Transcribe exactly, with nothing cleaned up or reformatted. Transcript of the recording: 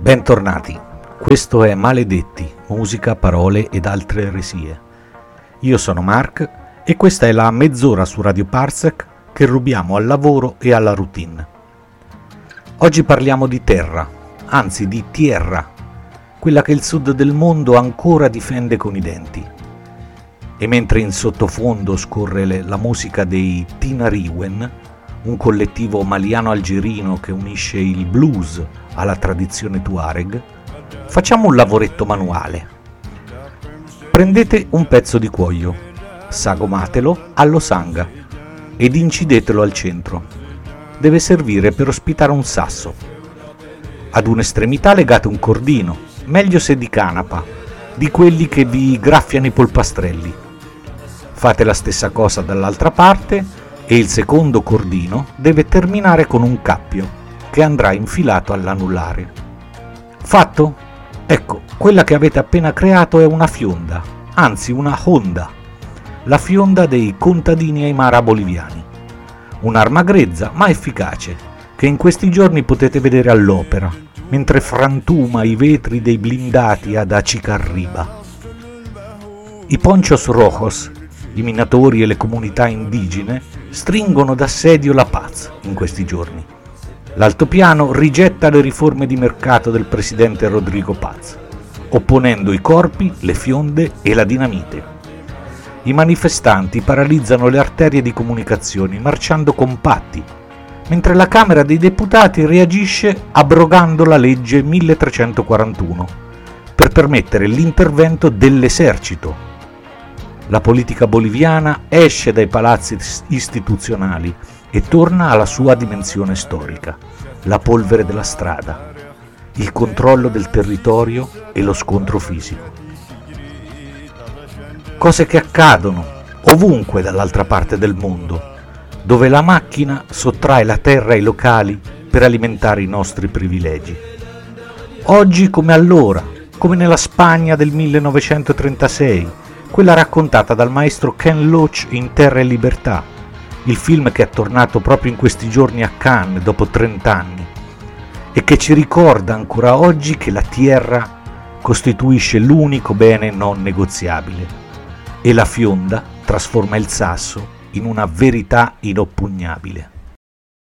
Bentornati, questo è Maledetti, musica, parole ed altre eresie. Io sono Mark e questa è la mezz'ora su Radio Parsec che rubiamo al lavoro e alla routine. Oggi parliamo di terra, anzi di tierra, quella che il sud del mondo ancora difende con i denti. E mentre in sottofondo scorre le, la musica dei Tinariwen, un collettivo maliano-algerino che unisce il blues alla tradizione tuareg, facciamo un lavoretto manuale. Prendete un pezzo di cuoio, sagomatelo allo sanga ed incidetelo al centro. Deve servire per ospitare un sasso. Ad un'estremità legate un cordino, meglio se di canapa, di quelli che vi graffiano i polpastrelli. Fate la stessa cosa dall'altra parte e il secondo cordino deve terminare con un cappio che andrà infilato all'anulare. Fatto? Ecco, quella che avete appena creato è una fionda, anzi una honda, la fionda dei contadini aimara boliviani. Un'arma grezza ma efficace, che in questi giorni potete vedere all'opera, mentre frantuma i vetri dei blindati ad Acicarriba. I ponchos rojos, i minatori e le comunità indigene stringono d'assedio la Paz in questi giorni. L'altopiano rigetta le riforme di mercato del presidente Rodrigo Paz, opponendo i corpi, le fionde e la dinamite. I manifestanti paralizzano le arterie di comunicazioni marciando compatti, mentre la Camera dei Deputati reagisce abrogando la legge milletrecentoquarantuno per permettere l'intervento dell'esercito. La politica boliviana esce dai palazzi istituzionali e torna alla sua dimensione storica, la polvere della strada, il controllo del territorio e lo scontro fisico. Cose che accadono ovunque dall'altra parte del mondo, dove la macchina sottrae la terra ai locali per alimentare i nostri privilegi. Oggi come allora, come nella Spagna del millenovecentotrentasei, quella raccontata dal maestro Ken Loach in Terra e Libertà, il film che è tornato proprio in questi giorni a Cannes dopo trent'anni e che ci ricorda ancora oggi che la tierra costituisce l'unico bene non negoziabile e la fionda trasforma il sasso in una verità inoppugnabile.